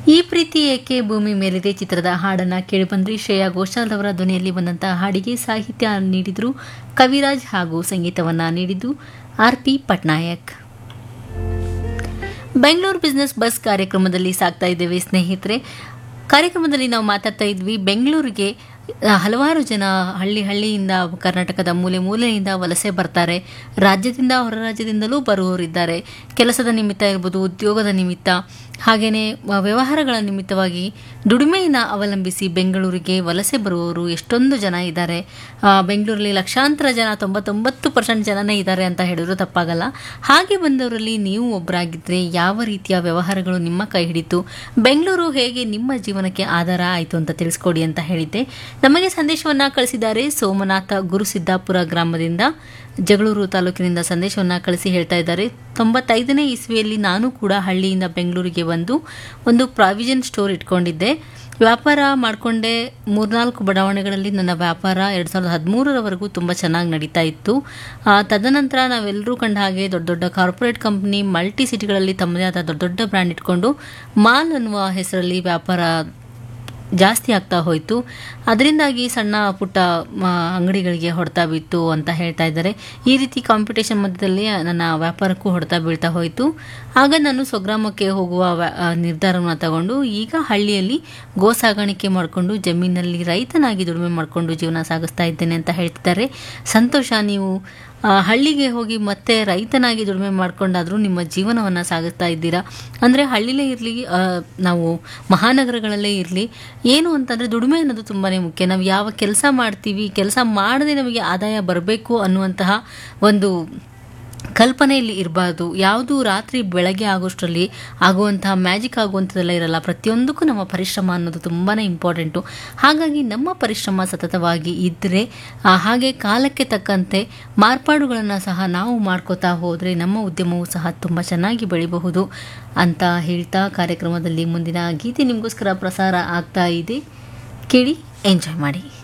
ಈ ಪ್ರೀತಿ ಏಕೆ ಭೂಮಿ ಮೇಲಿದೆ ಚಿತ್ರದ ಹಾಡನ್ನು ಕೇಳಿಬಂದ್ರಿ. ಶ್ರೇಯಾ ಘೋಷಾಲ್ ಅವರ ಧ್ವನಿಯಲ್ಲಿ ಬಂದಂತಹ ಹಾಡಿಗೆ ಸಾಹಿತ್ಯ ನೀಡಿದ್ರು ಕವಿರಾಜ್ ಹಾಗೂ ಸಂಗೀತವನ್ನು ನೀಡಿದ್ದು ಆರ್.ಪಿ. ಪಟ್ನಾಯಕ್. ಬೆಂಗಳೂರು ಬಿಸ್ನೆಸ್ ಬಸ್ ಕಾರ್ಯಕ್ರಮದಲ್ಲಿ ಸಾಗ್ತಾ ಇದ್ದೇವೆ ಸ್ನೇಹಿತರೆ. ಕಾರ್ಯಕ್ರಮದಲ್ಲಿ ನಾವು ಮಾತಾಡ್ತಾ ಇದ್ವಿ, ಬೆಂಗಳೂರಿಗೆ ಹಲವಾರು ಜನ ಹಳ್ಳಿಯಿಂದ ಕರ್ನಾಟಕದ ಮೂಲೆಯಿಂದ ವಲಸೆ ಬರ್ತಾರೆ. ರಾಜ್ಯದಿಂದ ಹೊರ ರಾಜ್ಯದಿಂದಲೂ ಬರುವವರಿದ್ದಾರೆ. ಕೆಲಸದ ನಿಮಿತ್ತ ಇರ್ಬೋದು, ಉದ್ಯೋಗದ ನಿಮಿತ್ತ, ಹಾಗೆಯೇ ವ್ಯವಹಾರಗಳ ನಿಮಿತ್ತವಾಗಿ ದುಡಿಮೆಯನ್ನು ಅವಲಂಬಿಸಿ ಬೆಂಗಳೂರಿಗೆ ವಲಸೆ ಬರುವವರು ಎಷ್ಟೊಂದು ಜನ ಇದ್ದಾರೆ. ಬೆಂಗಳೂರಲ್ಲಿ ಲಕ್ಷಾಂತರ ಜನ, 99% ಜನನೇ ಇದ್ದಾರೆ ಅಂತ ಹೇಳಿದ್ರು ತಪ್ಪಾಗಲ್ಲ. ಹಾಗೆ ಬಂದವರಲ್ಲಿ ನೀವು ಒಬ್ಬರಾಗಿದ್ದರೆ ಯಾವ ರೀತಿಯ ವ್ಯವಹಾರಗಳು ನಿಮ್ಮ ಕೈ ಹಿಡಿತು, ಬೆಂಗಳೂರು ಹೇಗೆ ನಿಮ್ಮ ಜೀವನಕ್ಕೆ ಆಧಾರ ಆಯಿತು ಅಂತ ತಿಳಿಸ್ಕೊಡಿ ಅಂತ ಹೇಳಿದ್ದೆ. ನಮಗೆ ಸಂದೇಶವನ್ನು ಕಳಿಸಿದ್ದಾರೆ ಸೋಮನಾಥ ಗುರುಸಿದ್ದಾಪುರ ಗ್ರಾಮದಿಂದ, ಜಗಳೂರು ತಾಲೂಕಿನಿಂದ ಸಂದೇಶವನ್ನು ಕಳಿಸಿ ಹೇಳ್ತಾ ಇದ್ದಾರೆ, 95ನೇ ಇಸ್ವಿಯಲ್ಲಿ ನಾನು ಕೂಡ ಹಳ್ಳಿಯಿಂದ ಬೆಂಗಳೂರಿಗೆ ಬಂದು ಒಂದು ಪ್ರಾವಿಷನ್ ಸ್ಟೋರ್ ಇಟ್ಕೊಂಡಿದ್ದೆ. ವ್ಯಾಪಾರ ಮಾಡಿಕೊಂಡೆ. 3-4 ಬಡಾವಣೆಗಳಲ್ಲಿ ನನ್ನ ವ್ಯಾಪಾರ 2013ರವರೆಗೂ ತುಂಬ ಚೆನ್ನಾಗಿ ನಡೀತಾ ಇತ್ತು. ತದನಂತರ ನಾವೆಲ್ಲರೂ ಕಂಡ ಹಾಗೆ ದೊಡ್ಡ ದೊಡ್ಡ ಕಾರ್ಪೊರೇಟ್ ಕಂಪ್ನಿ ಮಲ್ಟಿ ಸಿಟಿಗಳಲ್ಲಿ ತಮ್ಮದೇ ಆದ ದೊಡ್ಡ ದೊಡ್ಡ ಬ್ರ್ಯಾಂಡ್ ಇಟ್ಕೊಂಡು ಮಾಲ್ ಅನ್ನುವ ಹೆಸರಲ್ಲಿ ವ್ಯಾಪಾರ ಜಾಸ್ತಿ ಆಗ್ತಾ ಹೋಯಿತು. ಅದರಿಂದಾಗಿ ಸಣ್ಣ ಪುಟ್ಟ ಅಂಗಡಿಗಳಿಗೆ ಹೊಡೆತ ಬಿತ್ತು ಅಂತ ಹೇಳ್ತಾ ಇದ್ದಾರೆ. ಈ ರೀತಿ ಕಾಂಪಿಟೇಷನ್ ಮಧ್ಯದಲ್ಲಿ ನನ್ನ ವ್ಯಾಪಾರಕ್ಕೂ ಹೊಡೆತ ಬೀಳ್ತಾ ಹೋಯಿತು. ಆಗ ನಾನು ಸ್ವಗ್ರಾಮಕ್ಕೆ ಹೋಗುವ ನಿರ್ಧಾರವನ್ನು ತಗೊಂಡು ಈಗ ಹಳ್ಳಿಯಲ್ಲಿ ಗೋ ಸಾಗಾಣಿಕೆ ಮಾಡಿಕೊಂಡು ಜಮೀನಲ್ಲಿ ರೈತನಾಗಿ ದುಡಿಮೆ ಮಾಡಿಕೊಂಡು ಜೀವನ ಸಾಗಿಸ್ತಾ ಇದ್ದೇನೆ ಅಂತ ಹೇಳ್ತಿದ್ದಾರೆ. ಸಂತೋಷ. ನೀವು ಹಳ್ಳಿಗೆ ಹೋಗಿ ಮತ್ತೆ ರೈತನಾಗಿ ದುಡಿಮೆ ಮಾಡಿಕೊಂಡಾದರೂ ನಿಮ್ಮ ಜೀವನವನ್ನು ಸಾಗಿಸ್ತಾ ಇದ್ದೀರಾ. ಅಂದರೆ ಹಳ್ಳಿಲೇ ಇರಲಿ, ನಾವು ಮಹಾನಗರಗಳಲ್ಲೇ ಇರಲಿ, ಏನು ಅಂತಂದರೆ ದುಡಿಮೆ ಅನ್ನೋದು ತುಂಬಾ ಮುಖ್ಯ. ನಾವು ಯಾವ ಕೆಲಸ ಮಾಡ್ತೀವಿ, ಕೆಲಸ ಮಾಡದೆ ನಮಗೆ ಆದಾಯ ಬರಬೇಕು ಅನ್ನುವಂತಹ ಒಂದು ಕಲ್ಪನೆಯಲ್ಲಿ ಇರಬಾರ್ದು. ಯಾವುದು ರಾತ್ರಿ ಬೆಳಗ್ಗೆ ಆಗೋಷ್ಟರಲ್ಲಿ ಆಗುವಂತಹ ಮ್ಯಾಜಿಕ್ ಆಗುವಂಥದ್ದೆಲ್ಲ ಇರಲ್ಲ. ಪ್ರತಿಯೊಂದಕ್ಕೂ ನಮ್ಮ ಪರಿಶ್ರಮ ಅನ್ನೋದು ತುಂಬಾ ಇಂಪಾರ್ಟೆಂಟು. ಹಾಗಾಗಿ ನಮ್ಮ ಪರಿಶ್ರಮ ಸತತವಾಗಿ ಇದ್ದರೆ, ಹಾಗೆ ಕಾಲಕ್ಕೆ ತಕ್ಕಂತೆ ಮಾರ್ಪಾಡುಗಳನ್ನು ಸಹ ನಾವು ಮಾಡ್ಕೋತಾ ಹೋದರೆ ನಮ್ಮ ಉದ್ಯಮವು ಸಹ ತುಂಬ ಚೆನ್ನಾಗಿ ಬೆಳಿಬಹುದು ಅಂತ ಹೇಳ್ತಾ ಕಾರ್ಯಕ್ರಮದಲ್ಲಿ ಮುಂದಿನ ಗೀತೆ ನಿಮಗೋಸ್ಕರ ಪ್ರಸಾರ ಆಗ್ತಾ ಇದೆ. ಕೇಳಿ, ಎಂಜಾಯ್ ಮಾಡಿ.